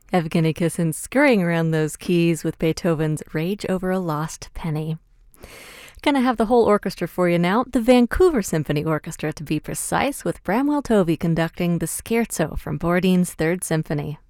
Evgeny Kissin scurrying around those keys with Beethoven's Rage Over a Lost Penny. Gonna have the whole orchestra for you now, the Vancouver Symphony Orchestra to be precise, with Bramwell Tovey conducting the Scherzo from Borodin's Third Symphony.